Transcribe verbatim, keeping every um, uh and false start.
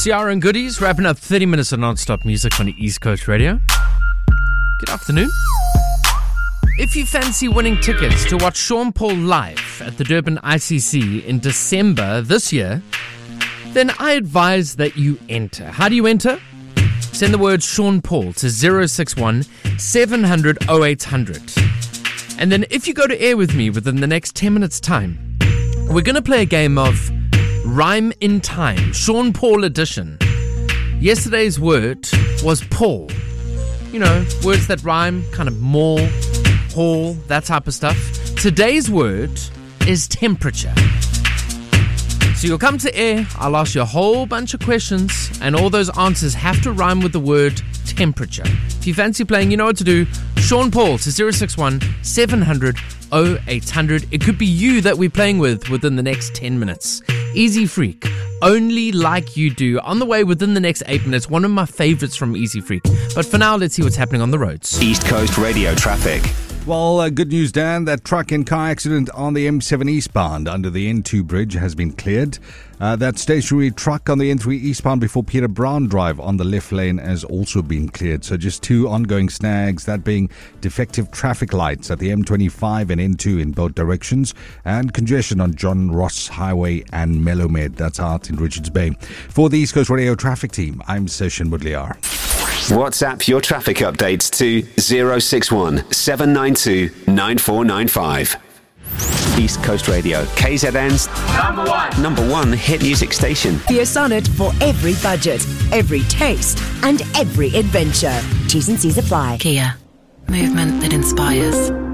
Ciara and Goodies, wrapping up thirty minutes of non-stop music on the East Coast Radio. Good afternoon. If you fancy winning tickets to watch Sean Paul live at the Durban I C C in December this year, then I advise that you enter. How do you enter? Send the word Sean Paul to zero six one seven hundred oh eight hundred. And then if you go to air with me within the next ten minutes time, we're going to play a game of Rhyme in Time, Sean Paul edition. Yesterday's word was Paul. You know, words that rhyme, kind of more, Paul, that type of stuff. Today's word is temperature. So you'll come to air, I'll ask you a whole bunch of questions, and all those answers have to rhyme with the word temperature. If you fancy playing, you know what to do. Sean Paul to zero six one seven hundred oh eight hundred. It could be you that we're playing with within the next ten minutes. Easy Freak, Only Like You Do. On the way within the next eight minutes, one of my favorites from Easy Freak. But for now, let's see what's happening on the roads. East Coast Radio traffic. Well, uh, good news, Dan. That truck and car accident on the M seven eastbound under the N two bridge has been cleared. Uh, that stationary truck on the N three eastbound before Peter Brown Drive on the left lane has also been cleared. So just two ongoing snags, that being defective traffic lights at the M twenty-five and N two in both directions, and congestion on John Ross Highway and Melomed. That's out in Richards Bay. For the East Coast Radio traffic team, I'm Session Mudliar. WhatsApp your traffic updates to zero six one seven nine two nine four nine five. East Coast Radio, K Z N's number one, number one hit music station. Dear Sonnet for every budget, every taste, and every adventure. T's and C's apply. Kia, movement that inspires.